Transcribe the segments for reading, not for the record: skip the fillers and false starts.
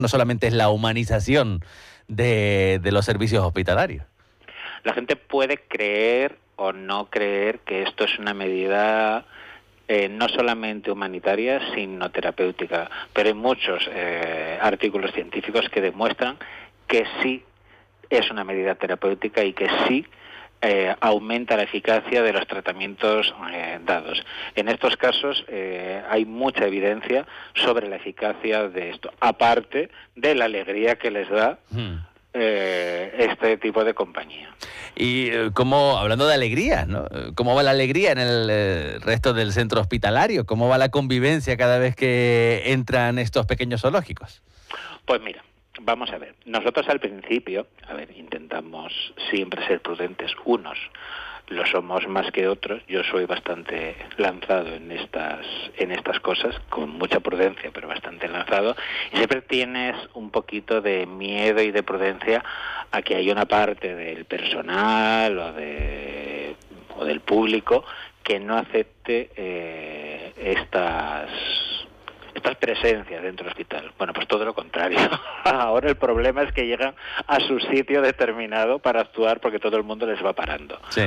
no solamente es la humanización de los servicios hospitalarios. La gente puede creer o no creer que esto es una medida no solamente humanitaria, sino terapéutica, pero hay muchos artículos científicos que demuestran que sí es una medida terapéutica y que sí aumenta la eficacia de los tratamientos dados. En estos casos hay mucha evidencia sobre la eficacia de esto, aparte de la alegría que les da este tipo de compañía. Y hablando de alegría, ¿no? ¿Cómo va la alegría en el resto del centro hospitalario? ¿Cómo va la convivencia cada vez que entran estos pequeños zoológicos? Pues mira, vamos a ver. Nosotros al principio, intentamos siempre ser prudentes. Unos lo somos más que otros. Yo soy bastante lanzado en estas cosas, con mucha prudencia, pero bastante lanzado. Y siempre tienes un poquito de miedo y de prudencia a que haya una parte del personal o del público que no acepte estas presencias dentro del hospital. Bueno, pues todo lo contrario. Ahora el problema es que llegan a su sitio determinado para actuar porque todo el mundo les va parando. Sí.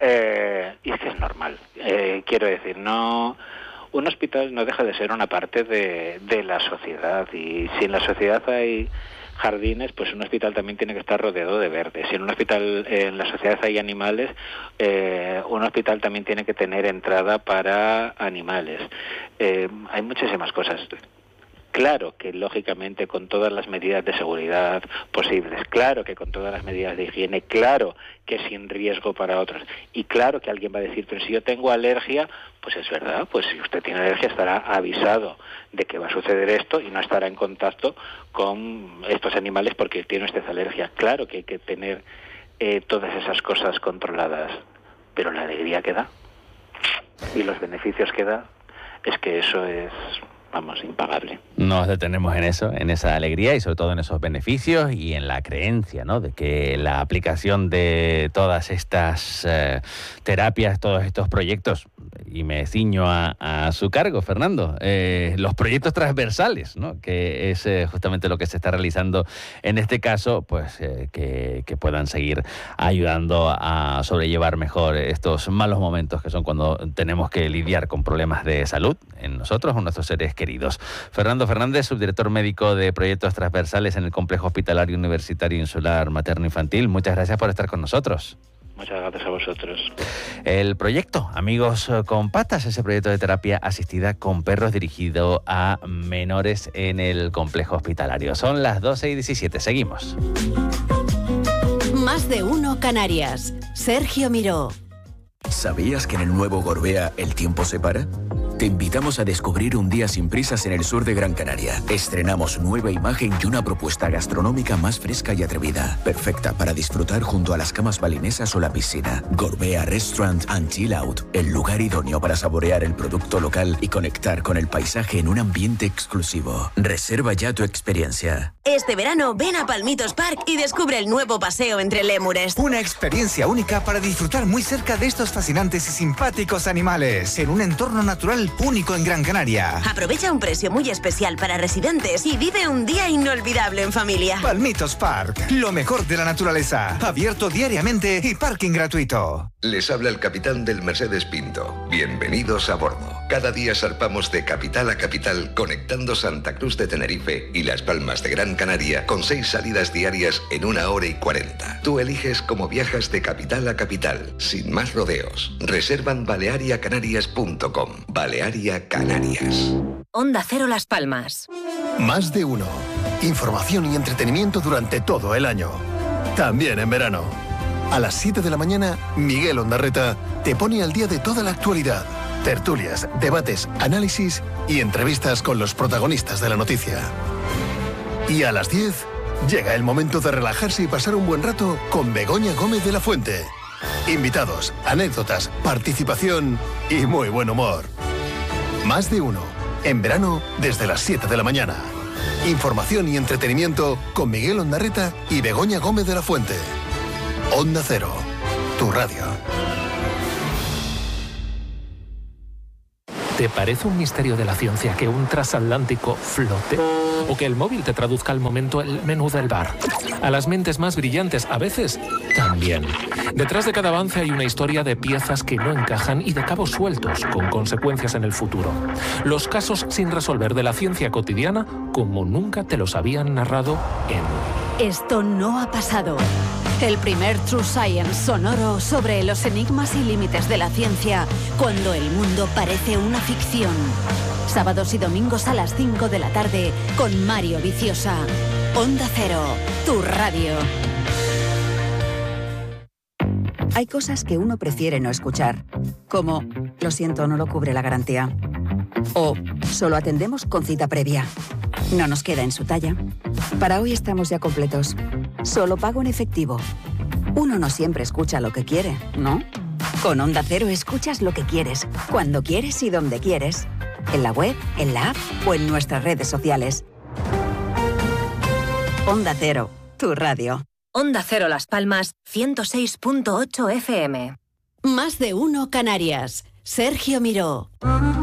Y es que es normal. Quiero decir, un hospital no deja de ser una parte de la sociedad, y si en la sociedad hay jardines, pues un hospital también tiene que estar rodeado de verde. Si en en la sociedad hay animales, un hospital también tiene que tener entrada para animales. Hay muchísimas cosas. Claro que, lógicamente, con todas las medidas de seguridad posibles, claro que con todas las medidas de higiene, claro que sin riesgo para otros, y claro que alguien va a decir, pero si yo tengo alergia, pues es verdad, pues si usted tiene alergia estará avisado de que va a suceder esto y no estará en contacto con estos animales porque tiene usted alergia. Claro que hay que tener todas esas cosas controladas, pero la alegría que da y los beneficios que da, es que eso es, impagable. Nos detenemos en eso, en esa alegría y sobre todo en esos beneficios y en la creencia, ¿no?, de que la aplicación de todas estas terapias, todos estos proyectos, y me ciño a su cargo, Fernando, los proyectos transversales, ¿no?, que es justamente lo que se está realizando en este caso, pues que puedan seguir ayudando a sobrellevar mejor estos malos momentos que son cuando tenemos que lidiar con problemas de salud en nosotros o en nuestros seres queridos. Fernando Fernández, subdirector médico de proyectos transversales en el Complejo Hospitalario Universitario Insular Materno-Infantil. Muchas gracias por estar con nosotros. Muchas gracias a vosotros. El proyecto Amigos con Patas, ese proyecto de terapia asistida con perros dirigido a menores en el complejo hospitalario. Son las 12:17. Seguimos. Más de uno Canarias. Sergio Miró. ¿Sabías que en el nuevo Gorbea el tiempo se para? Te invitamos a descubrir un día sin prisas en el sur de Gran Canaria. Estrenamos nueva imagen y una propuesta gastronómica más fresca y atrevida. Perfecta para disfrutar junto a las camas balinesas o la piscina. Gorbea Restaurant and Chill Out. El lugar idóneo para saborear el producto local y conectar con el paisaje en un ambiente exclusivo. Reserva ya tu experiencia. Este verano ven a Palmitos Park y descubre el nuevo paseo entre lémures. Una experiencia única para disfrutar muy cerca de estos fascinantes y simpáticos animales en un entorno natural único en Gran Canaria. Aprovecha un precio muy especial para residentes y vive un día inolvidable en familia. Palmitos Park, lo mejor de la naturaleza. Abierto diariamente y parking gratuito. Les habla el capitán del Mercedes Pinto. Bienvenidos a bordo. Cada día zarpamos de capital a capital, conectando Santa Cruz de Tenerife y Las Palmas de Gran Canaria con 6 salidas diarias en 1 hora y 40. Tú eliges cómo viajas de capital a capital, sin más rodeos. Reserva en baleariacanarias.com. Balearia Canarias. Onda Cero Las Palmas. Más de uno. Información y entretenimiento durante todo el año. También en verano. A las 7 de la mañana, Miguel Ondarreta te pone al día de toda la actualidad. Tertulias, debates, análisis y entrevistas con los protagonistas de la noticia. Y a las 10, llega el momento de relajarse y pasar un buen rato con Begoña Gómez de la Fuente. Invitados, anécdotas, participación y muy buen humor. Más de uno. En verano, desde las 7 de la mañana. Información y entretenimiento con Miguel Ondarreta y Begoña Gómez de la Fuente. Onda Cero, tu radio. ¿Te parece un misterio de la ciencia que un transatlántico flote? o que el móvil te traduzca al momento el menú del bar. A las mentes más brillantes, a veces, también. Detrás de cada avance hay una historia de piezas que no encajan y de cabos sueltos, con consecuencias en el futuro. Los casos sin resolver de la ciencia cotidiana, como nunca te los habían narrado en... Esto no ha pasado. El primer True Science sonoro sobre los enigmas y límites de la ciencia, cuando el mundo parece una ficción. Sábados y domingos a las 5 de la tarde, con Mario Viciosa. Onda Cero, tu radio. Hay cosas que uno prefiere no escuchar, como, lo siento, no lo cubre la garantía. O, solo atendemos con cita previa. No nos queda en su talla. Para hoy estamos ya completos. Solo pago en efectivo. Uno no siempre escucha lo que quiere, ¿no? Con Onda Cero escuchas lo que quieres, cuando quieres y donde quieres. En la web, en la app o en nuestras redes sociales. Onda Cero, tu radio. Onda Cero Las Palmas, 106.8 FM. Más de uno Canarias. Sergio Miró.